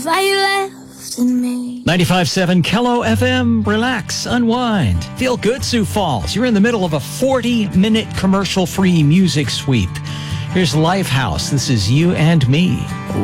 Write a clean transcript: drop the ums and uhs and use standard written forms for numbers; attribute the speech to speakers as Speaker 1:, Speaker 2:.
Speaker 1: Why you left in me?
Speaker 2: 95.7 Kello FM. Relax, unwind, feel good, Sioux Falls. You're in the middle of a 40-minute commercial-free music sweep. Here's Lifehouse. This is You and Me.